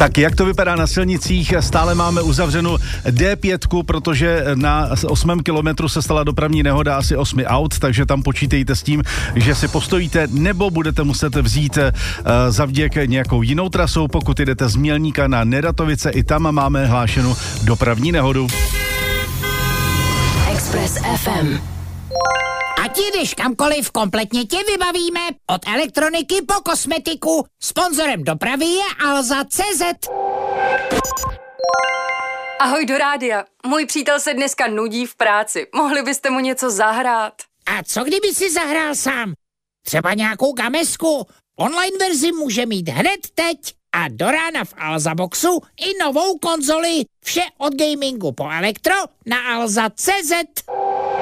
Tak jak to vypadá na silnicích? Stále máme uzavřenou D5, protože na 8. kilometru se stala dopravní nehoda asi 8 aut, takže tam počítejte s tím, že si postojíte nebo budete muset vzít zavděk nějakou jinou trasou, pokud jdete z Mělníka na Neratovice, i tam máme hlášenou dopravní nehodu. Express FM. Ať jdeš kamkoliv, kompletně tě vybavíme. Od elektroniky po kosmetiku. Sponzorem dopravy je Alza.cz. Ahoj do rádia. Můj přítel se dneska nudí v práci. Mohli byste mu něco zahrát? A co kdyby si zahrál sám? Třeba nějakou gamesku. Online verzi může mít hned teď. A do rána v Alza Boxu i novou konzoli. Vše od gamingu po elektro na Alza.cz.